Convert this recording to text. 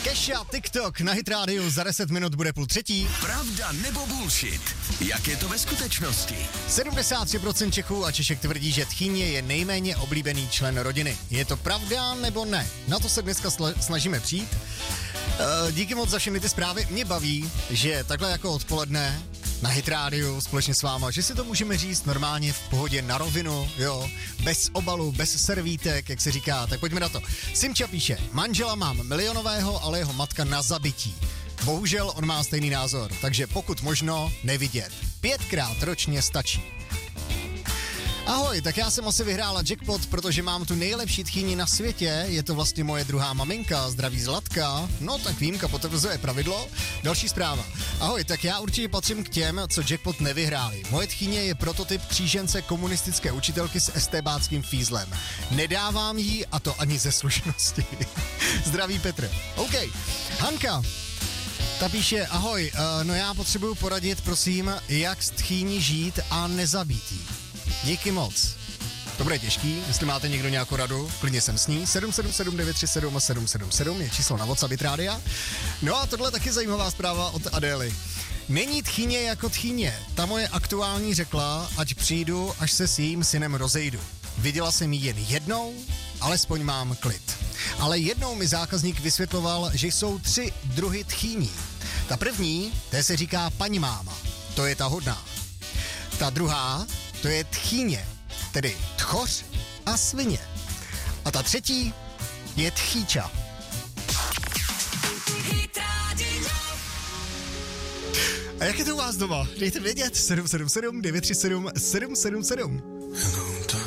Kesha, TikTok na Hit Radio, za 10 minut bude 2:30. Pravda nebo bullshit? Jak je to ve skutečnosti? 73% Čechů a Češek tvrdí, že tchýně je nejméně oblíbený člen rodiny. Je to pravda nebo ne? Na to se dneska snažíme přijít. Díky moc za všechny ty zprávy. Mě baví, že takhle jako odpoledne na Hit Radio společně s váma, že si to můžeme říct normálně v pohodě na rovinu, jo, bez obalu, bez servítek, jak se říká, tak pojďme na to. Simča píše, manžela mám milionového, ale jeho matka na zabití. Bohužel on má stejný názor, takže pokud možno nevidět. 5krát ročně stačí. Ahoj, tak já jsem asi vyhrála jackpot, protože mám tu nejlepší tchýni na světě, je to vlastně moje druhá maminka, zdraví Zlatka, no tak výjimka potvrzuje pravidlo. Další zpráva. Ahoj, tak já určitě patřím k těm, co jackpot nevyhráli. Moje tchýně je prototyp křížence komunistické učitelky s estébáckým fízlem. Nedávám jí a to ani ze slušnosti. Zdraví Petr. OK, Hanka. Ta píše, ahoj, no já potřebuju poradit, prosím, jak s tchýní žít a nezabít jí. Díky moc. To bude těžký, jestli máte někdo nějakou radu, klidně jsem s ní. 777 937 777 je číslo na WhatsApp Hit Rádia. No a tohle taky zajímavá zpráva od Adély. Není tchýně jako tchýně. Ta moje aktuální řekla, ať přijdu, až se s jejím synem rozejdu. Viděla jsem ji jen jednou, alespoň mám klid. Ale jednou mi zákazník vysvětloval, že jsou 3 druhy tchýní. Ta první, té se říká paní máma, to je ta hodná. Ta druhá, to je tchýně, tedy tchoř a svině. A ta třetí je tchýča. A jak je to u vás doma? Dejte vědět, 777 937 777.